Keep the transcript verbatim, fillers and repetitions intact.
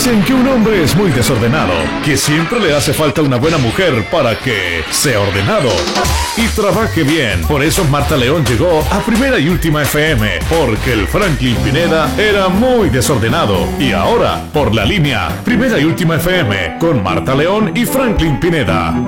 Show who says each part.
Speaker 1: Dicen que un hombre es muy desordenado, que siempre le hace falta una buena mujer para que sea ordenado y trabaje bien. Por eso Marta León llegó a Primera y Última F M, porque el Franklin Pineda era muy desordenado. Y ahora, por la línea Primera y Última F M, con Marta León y Franklin Pineda.